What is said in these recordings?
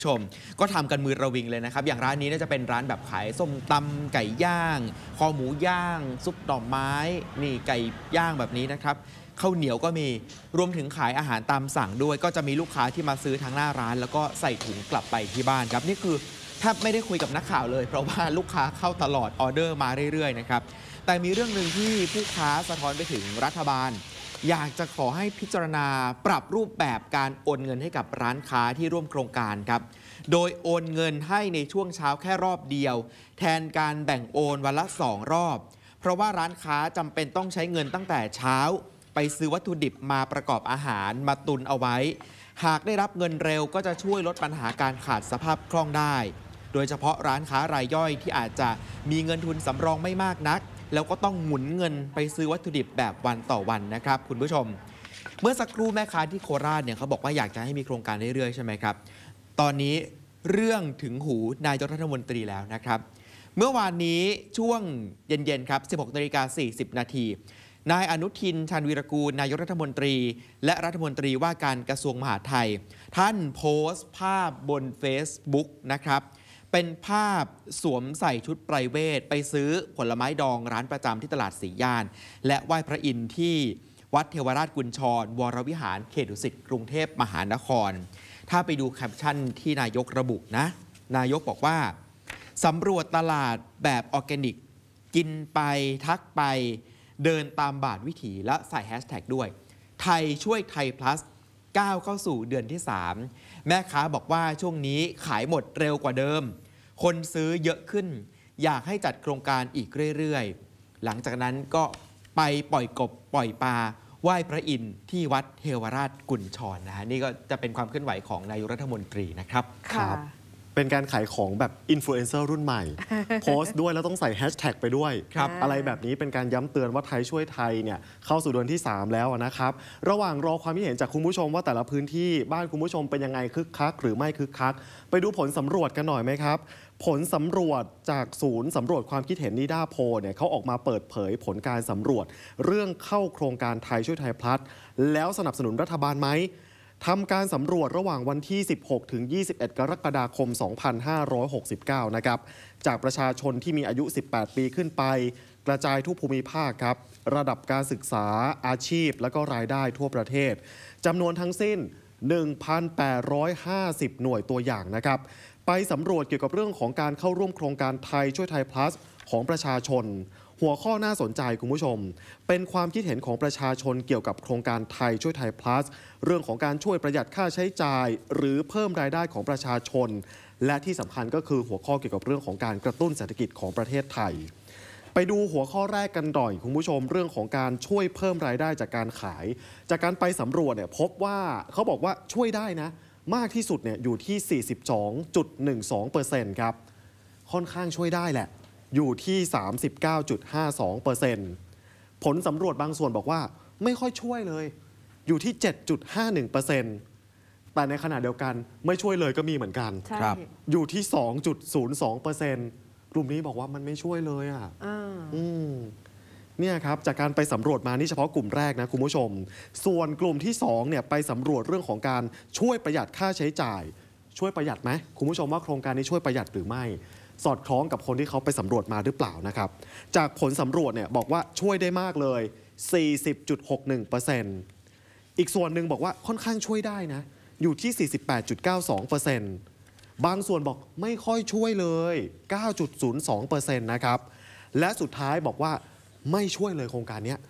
ชมก็ทำกันมือระวิงเลยนะครับอย่างร้านนี้น่าจะเป็นร้านแบบขายส้มตำไก่ย่างคอหมูย่างซุปหน่อไม้นี่ไก่ย่างแบบนี้นะครับข้าวเหนียวก็มีรวมถึงขายอาหารตามสั่งด้วยก็จะมีลูกค้าที่มาซื้อทางหน้าร้านแล้วก็ใส่ถุงกลับไปที่บ้านครับนี่คือแทบไม่ได้คุยกับนักข่าวเลยเพราะว่าลูกค้าเข้าตลอดออเดอร์มาเรื่อยๆนะครับแต่มีเรื่องหนึ่งที่ผู้ค้าสะท้อนไปถึงรัฐบาลอยากจะขอให้พิจารณาปรับรูปแบบการโอนเงินให้กับร้านค้าที่ร่วมโครงการครับโดยโอนเงินให้ในช่วงเช้าแค่รอบเดียวแทนการแบ่งโอนวันละ2 รอบเพราะว่าร้านค้าจำเป็นต้องใช้เงินตั้งแต่เช้าไปซื้อวัตถุดิบมาประกอบอาหารมาตุนเอาไว้หากได้รับเงินเร็วก็จะช่วยลดปัญหาการขาดสภาพคล่องได้โดยเฉพาะร้านค้ารายย่อยที่อาจจะมีเงินทุนสำรองไม่มากนักแล้วก็ต้องหมุนเงินไปซื้อวัตถุดิบแบบวันต่อวันนะครับคุณผู้ชมเมื่อสักครู่แม่ค้าที่โคราชเนี่ยเขาบอกว่าอยากจะให้มีโครงการเรื่อยๆใช่ไหมครับตอนนี้เรื่องถึงหูนายกรัฐมนตรีแล้วนะครับเมื่อวานนี้ช่วงเย็นๆครับ 16:40 นาทีนายอนุทินชาญวีรกูลนายกรัฐมนตรีและรัฐมนตรีว่าการกระทรวงมหาดไทยท่านโพสต์ภาพบน Facebook นะครับเป็นภาพสวมใส่ชุดไพรเวทไปซื้อผลไม้ดองร้านประจำที่ตลาดสีย่านและไหว้พระอินทร์ที่วัดเทวราชกุญชรวรวิหารเขตดุสิตกรุงเทพมหานครถ้าไปดูแคปชั่นที่นายกระบุนะนายกบอกว่าสำรวจตลาดแบบออร์แกนิกกินไปทักไปเดินตามบาทวิถีและใส่แฮชแท็กด้วยไทยช่วยไทย plus ก้าวเข้าสู่เดือนที่ 3แม่ค้าบอกว่าช่วงนี้ขายหมดเร็วกว่าเดิมคนซื้อเยอะขึ้นอยากให้จัดโครงการอีกเรื่อยๆหลังจากนั้นก็ไปปล่อยกบปล่อยปลาไหว้พระอินทร์ที่วัดเทวราชกุญชรนะฮะนี่ก็จะเป็นความเคลื่อนไหวของนายกรัฐมนตรีนะครับครับเป็นการขายของแบบอินฟลูเอนเซอร์รุ่นใหม่ โพสต์ด้วยแล้วต้องใส่แฮชแท็กไปด้วยอะไรแบบนี้เป็นการย้ำเตือนว่าไทยช่วยไทยเนี่ยเข้าสู่เดือนที่ 3 แล้วนะครับระหว่างรอความคิดเห็นจากคุณผู้ชมว่าแต่ละพื้นที่บ้านคุณผู้ชมเป็นยังไงคึกคักหรือไม่คึกคักไปดูผลสำรวจกันหน่อยไหมครับผลสำรวจจากศูนย์สำรวจความคิดเห็นนิด้าโพลเนี่ยเขาออกมาเปิดเผยผลการสำรวจเรื่องเข้าโครงการไทยช่วยไทยพลัสแล้วสนับสนุนรัฐบาลไหมทำการสำรวจระหว่างวันที่ 16 ถึง 21 กรกฎาคม 2569 นะครับจากประชาชนที่มีอายุ 18 ปีขึ้นไปกระจายทุกภูมิภาคครับระดับการศึกษาอาชีพและก็รายได้ทั่วประเทศจำนวนทั้งสิ้น 1,850 หน่วยตัวอย่างนะครับไปสำรวจเกี่ยวกับเรื่องของการเข้าร่วมโครงการไทยช่วยไทย plus ของประชาชนหัวข้อน่าสนใจคุณผู้ชมเป็นความคิดเห็นของประชาชนเกี่ยวกับโครงการไทยช่วยไทย plus เรื่องของการช่วยประหยัดค่าใช้จ่ายหรือเพิ่มรายได้ของประชาชนและที่สำคัญก็คือหัวข้อเกี่ยวกับเรื่องของการกระตุ้นเศรษฐกิจของประเทศไทยไปดูหัวข้อแรกกันหน่อยคุณผู้ชมเรื่องของการช่วยเพิ่มรายได้จากการขายจากการไปสำรวจเนี่ยพบว่าเขาบอกว่าช่วยได้นะมากที่สุดเนี่ยอยู่ที่ 42.12% ครับค่อนข้างช่วยได้แหละอยู่ที่ 39.52% ผลสำรวจบางส่วนบอกว่าไม่ค่อยช่วยเลยอยู่ที่ 7.51% แต่ในขณะเดียวกันไม่ช่วยเลยก็มีเหมือนกันครับอยู่ที่ 2.02% กลุ่มนี้บอกว่ามันไม่ช่วยเลยอ่ะเนี่ยครับจากการไปสำรวจมานี่เฉพาะกลุ่มแรกนะคุณผู้ชมส่วนกลุ่มที่2เนี่ยไปสำรวจเรื่องของการช่วยประหยัดค่าใช้จ่ายช่วยประหยัดไหมคุณผู้ชมว่าโครงการนี้ช่วยประหยัดหรือไม่สอดคล้องกับคนที่เขาไปสำรวจมาหรือเปล่านะครับจากผลสำรวจเนี่ยบอกว่าช่วยได้มากเลย 40.61% อีกส่วนหนึ่งบอกว่าค่อนข้างช่วยได้นะอยู่ที่ 48.92%บางส่วนบอกไม่ค่อยช่วยเลย 9.02% นะครับและสุดท้ายบอกว่าไม่ช่วยเลยโครงการนี้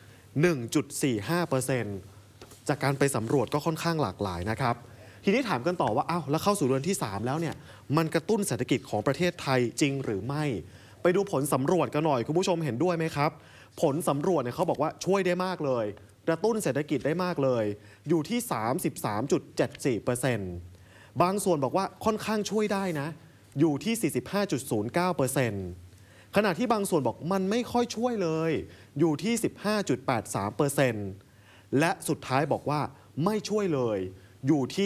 1.45% จากการไปสำรวจก็ค่อนข้างหลากหลายนะครับทีนี้ถามกันต่อว่าอ้าวแล้วเข้าสู่เดือนที่ 3 แล้วเนี่ยมันกระตุ้นเศรษฐกิจของประเทศไทยจริงหรือไม่ไปดูผลสำรวจกันหน่อยคุณผู้ชมเห็นด้วยไหมครับผลสำรวจเนี่ยเขาบอกว่าช่วยได้มากเลยกระตุ้นเศรษฐกิจได้มากเลยอยู่ที่ 33.74% บางส่วนบอกว่าค่อนข้างช่วยได้นะอยู่ที่ 45.09%ขณะที่บางส่วนบอกมันไม่ค่อยช่วยเลยอยู่ที่ 15.83% และสุดท้ายบอกว่าไม่ช่วยเลยอยู่ที่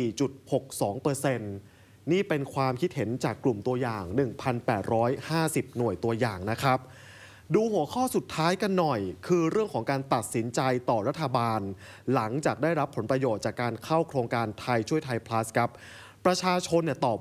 4.62% นี่เป็นความคิดเห็นจากกลุ่มตัวอย่าง 1,850 หน่วยตัวอย่างนะครับดูหัวข้อสุดท้ายกันหน่อยคือเรื่องของการตัดสินใจต่อรัฐบาลหลังจากได้รับผลประโยชน์จากการเข้าโครงการไทยช่วยไทย plus ครับประชาชนเนี่ยตอบ